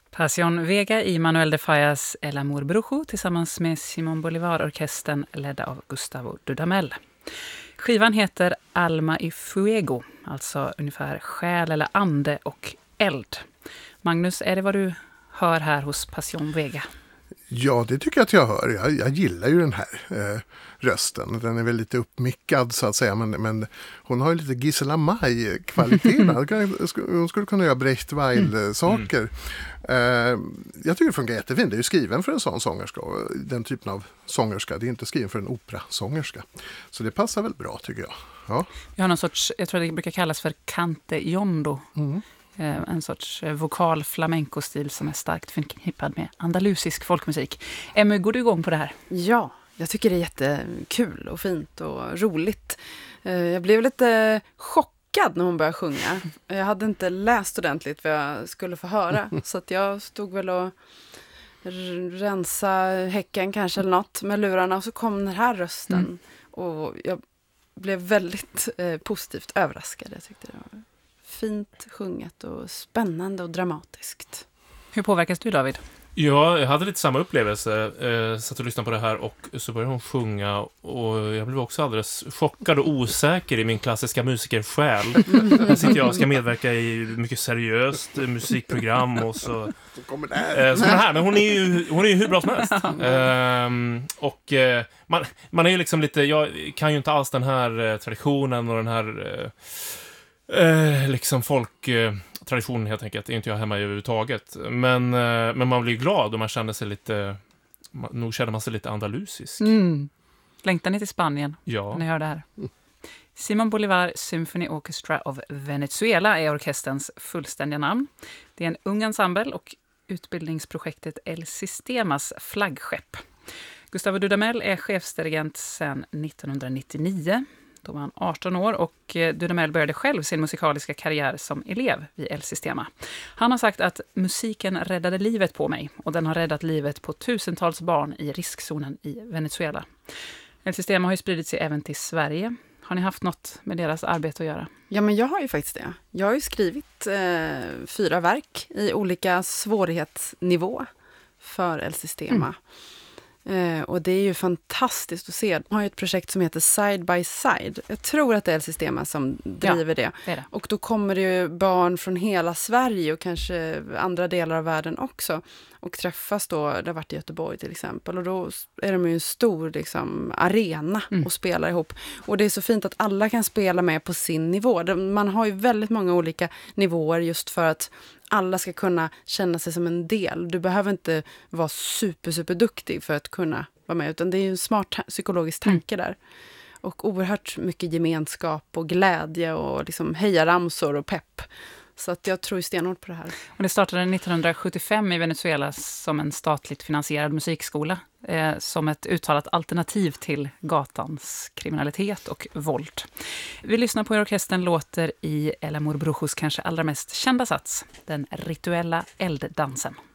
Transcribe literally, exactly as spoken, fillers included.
Pasión Vega i Manuel de Fallas El Amor Brujo tillsammans med Simón Bolívar-orkestern ledda av Gustavo Dudamel. Skivan heter Alma y Fuego, alltså ungefär själ eller ande och eld. Magnus, är det vad du hör här hos Pasión Vega? Ja, det tycker jag att jag hör. Jag, jag gillar ju den här eh, rösten. Den är väl lite uppmickad så att säga, men, men hon har ju lite Gisela May-kvaliteter. Hon skulle kunna göra Brecht Weil-saker. Mm. Eh, jag tycker det funkar jättefint. Det är ju skriven för en sån sångerska. Den typen av sångerska. Det är inte skriven för en operasångerska. Så det passar väl bra, tycker jag. Ja. Jag har någon sorts, jag tror det brukar kallas för cante jondo. Mm. En sorts vokal flamenco-stil som är starkt förknippad med andalusisk folkmusik. Emmy, går du igång på det här? Ja, jag tycker det är jättekul och fint och roligt. Jag blev lite chockad när hon började sjunga. Jag hade inte läst ordentligt vad jag skulle få höra. Så att jag stod väl och rensa häcken kanske eller något med lurarna. Och så kom den här rösten. Mm. Och jag blev väldigt eh, positivt överraskad. Jag tyckte det var fint sjunget och spännande och dramatiskt. Hur påverkas du, David? Ja, jag hade lite samma upplevelse. Eh, satt och lyssnade på det här och så började hon sjunga och jag blev också alldeles chockad och osäker i min klassiska musikersjäl. Här sitter jag och ska medverka i mycket seriöst musikprogram och så. Så kommer det här. Eh, så kommer det här. Men hon är ju, hon är ju hur bra som helst. Eh, och eh, man, man är ju liksom lite, jag kan ju inte alls den här eh, traditionen och den här eh, Eh, liksom folk eh, traditionen helt enkelt är inte jag hemma i överhuvudtaget, men, eh, men man blir glad och man känner sig lite man, nog känner man sig lite andalusisk. Mm. Längtar ni till Spanien? Ja. När ni hör det här. Simón Bolívar Symphony Orchestra of Venezuela är orkesterns fullständiga namn. Det är en ung ensemble och utbildningsprojektet El Sistemas flaggskepp. Gustavo Dudamel är chefsdirigent sedan nittonhundranittionio. Då var han arton år och Dudamel började själv sin musikaliska karriär som elev vid El Sistema. Han har sagt att musiken räddade livet på mig och den har räddat livet på tusentals barn i riskzonen i Venezuela. El Sistema har ju spridit sig även till Sverige. Har ni haft något med deras arbete att göra? Ja, men jag har ju faktiskt det. Jag har ju skrivit eh, fyra verk i olika svårighetsnivå för El Sistema. Mm. Eh, och det är ju fantastiskt att se. De har ju ett projekt som heter Side by Side. Jag tror att det är El Sistema som driver ja, det. det, är det. Och då kommer det ju barn från hela Sverige och kanske andra delar av världen också. Och träffas då, det har varit i Göteborg till exempel. Och då är de ju en stor liksom, arena mm. och spelar ihop. Och det är så fint att alla kan spela med på sin nivå. Man har ju väldigt många olika nivåer just för att alla ska kunna känna sig som en del. Du behöver inte vara super, super duktig för att kunna vara med. Utan det är ju en smart ta- psykologisk tanke mm. där. Och oerhört mycket gemenskap och glädje och liksom hejaramsor och pepp. Så att jag tror ju stenhårt på det här. Och det startade nittonhundrasjuttiofem i Venezuela som en statligt finansierad musikskola. Eh, som ett uttalat alternativ till gatans kriminalitet och våld. Vi lyssnar på hur orkestern låter i El Amor Brujos kanske allra mest kända sats. Den rituella elddansen.